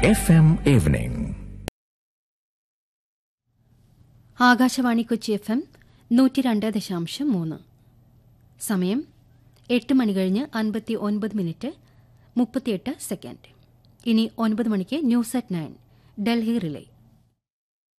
FM Evening. Akashvani Kochi FM 102.3. സമയം 8 മണി കഴിഞ്ഞ് 59 minute 38 second. ഇനി 9 മണിക്ക് ന്യൂസ് അറ്റ് 9 ഡൽഹി റിലേ.